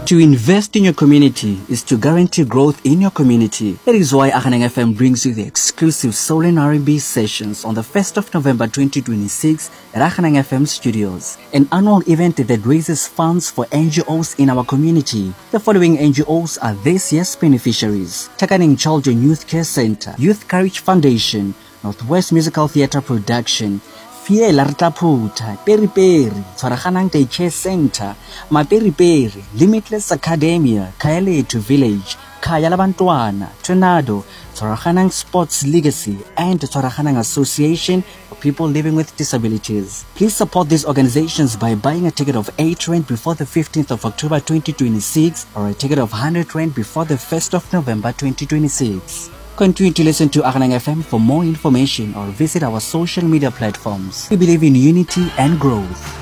To invest in your community is to guarantee growth in your community. That is why Akhaneng FM brings you the exclusive Soul and R&B sessions on the 1st of November 2026 at Akhaneng FM Studios, an annual event that raises funds for NGOs in our community. The following NGOs are this year's beneficiaries: Takaning Children Youth Care Center, Youth Courage Foundation, Northwest Musical Theatre Production, Fiela Rtaputa, Peri Peri, Tshwaraganang Daycare Center, Maperi Peri, Limitless Academia, Kaeletu Village, Kaya Labantwana, Tornado, Tshwaraganang Sports Legacy, and Tshwaraganang Association for People Living with Disabilities. Please support these organizations by buying a ticket of 8 Rand before the 15th of October 2026 or a ticket of 100 Rand before the 1st of November 2026. Continue to listen to Akhaneng FM for more information or visit our social media platforms. We believe in unity and growth.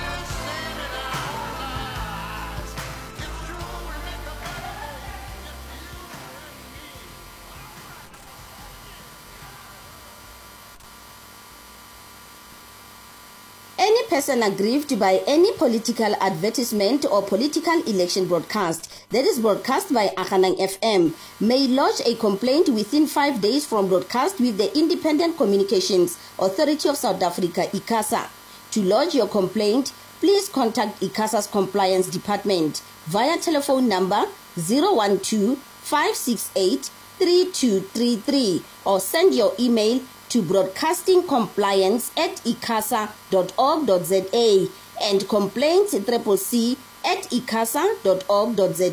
Any person aggrieved by any political advertisement or political election broadcast that is broadcast by Akhaneng FM may lodge a complaint within 5 days from broadcast with the Independent Communications Authority of South Africa, ICASA. To lodge your complaint, please contact ICASA's Compliance Department via telephone number 012-568-3233 or send your email to broadcastingcompliance@icasa.org.za and complaints@icasa.org.za.